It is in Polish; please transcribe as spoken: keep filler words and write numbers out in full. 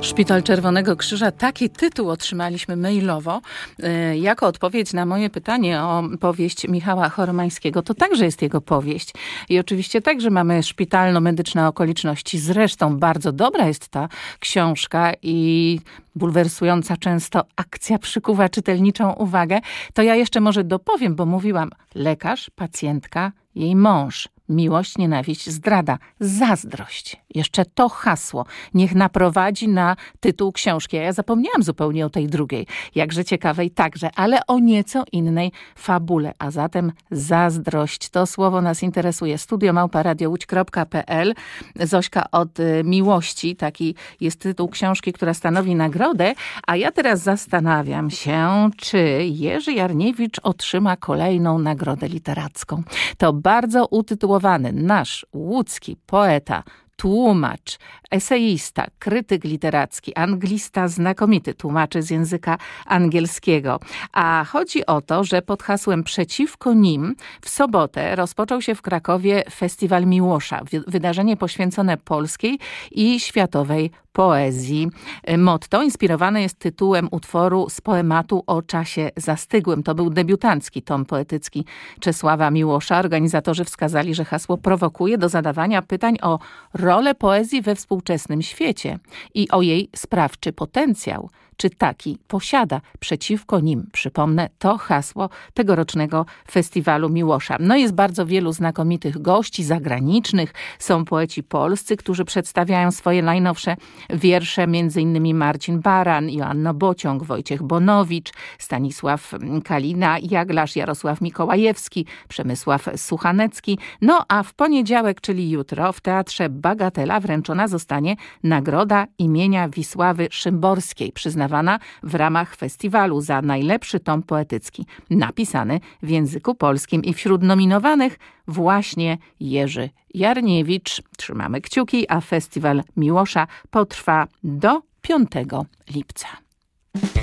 Szpital Czerwonego Krzyża. Taki tytuł otrzymaliśmy mailowo yy, jako odpowiedź na moje pytanie o powieść Michała Choromańskiego. To także jest jego powieść. I oczywiście także mamy szpitalno-medyczne okoliczności. Zresztą bardzo dobra jest ta książka i bulwersująca często akcja przykuwa czytelniczą uwagę. To ja jeszcze może dopowiem, bo mówiłam lekarz, pacjentka, jej mąż. Miłość, nienawiść, zdrada, zazdrość. Jeszcze to hasło niech naprowadzi na tytuł książki. A ja zapomniałam zupełnie o tej drugiej, jakże ciekawej także, ale o nieco innej fabule. A zatem zazdrość. To słowo nas interesuje. Studio małpa radio łódź kropka pe el. Zośka od miłości. Taki jest tytuł książki, która stanowi nagrodę. A ja teraz zastanawiam się, czy Jerzy Jarniewicz otrzyma kolejną nagrodę literacką. To bardzo utytułowany nasz łódzki poeta, tłumacz, eseista, krytyk literacki, anglista znakomity, tłumaczy z języka angielskiego. A chodzi o to, że pod hasłem Przeciwko nim w sobotę rozpoczął się w Krakowie Festiwal Miłosza. Wydarzenie poświęcone polskiej i światowej poezji. Motto inspirowane jest tytułem utworu z poematu o czasie zastygłym. To był debiutancki tom poetycki Czesława Miłosza. Organizatorzy wskazali, że hasło prowokuje do zadawania pytań o rolę poezji we współczesnym świecie i o jej sprawczy potencjał. Czy taki posiada? Przeciwko nim, przypomnę, to hasło tegorocznego Festiwalu Miłosza. No jest bardzo wielu znakomitych gości zagranicznych. Są poeci polscy, którzy przedstawiają swoje najnowsze wiersze, między innymi Marcin Baran, Joanna Bociąg, Wojciech Bonowicz, Stanisław Kalina, Jaglasz, Jarosław Mikołajewski, Przemysław Suchanecki. No a w poniedziałek, czyli jutro, w Teatrze Bagatela wręczona zostanie nagroda imienia Wisławy Szymborskiej, przyznawana w ramach festiwalu za najlepszy tom poetycki, napisany w języku polskim. I wśród nominowanych właśnie Jerzy Jarniewicz. Trzymamy kciuki, a Festiwal Miłosza potrwa do piątego lipca.